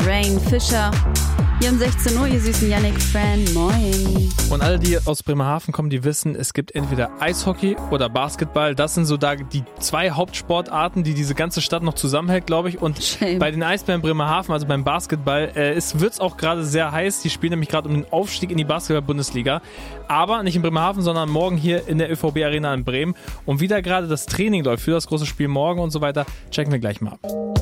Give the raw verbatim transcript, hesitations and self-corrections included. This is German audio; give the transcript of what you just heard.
Rain Fischer. Hier um sechzehn Uhr, ihr süßen Yannick-Fan. Moin. Und alle, die aus Bremerhaven kommen, die wissen, es gibt entweder Eishockey oder Basketball. Das sind so da die zwei Hauptsportarten, die diese ganze Stadt noch zusammenhält, glaube ich. Und Shame. Bei den Eisbären Bremerhaven, also beim Basketball, äh, wird es auch gerade sehr heiß. Die spielen nämlich gerade um den Aufstieg in die Basketball-Bundesliga. Aber nicht in Bremerhaven, sondern morgen hier in der Ö V B-Arena in Bremen. Und wie da gerade das Training läuft für das große Spiel morgen und so weiter, checken wir gleich mal ab.